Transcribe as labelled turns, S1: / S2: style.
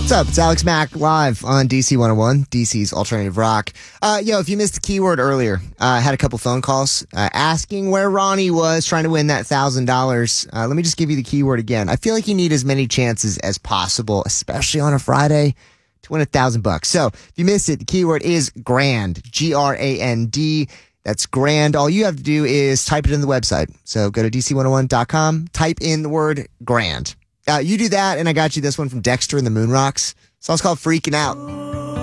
S1: What's up? It's Alex Mack live on DC 101, DC's Alternative Rock. If you missed the keyword earlier, I had a couple phone calls asking where Ronnie was trying to win that $1,000. Let me just give you the keyword again. I feel like you need as many chances as possible, especially on a Friday, to win $1,000. So if you missed it, the keyword is grand, G-R-A-N-D. That's grand. All you have to do is type it in the website. So go to DC101.com, type in the word grand. You do that, and I got you this one from Dexter and the Moon Rocks. The song's called Freaking Out.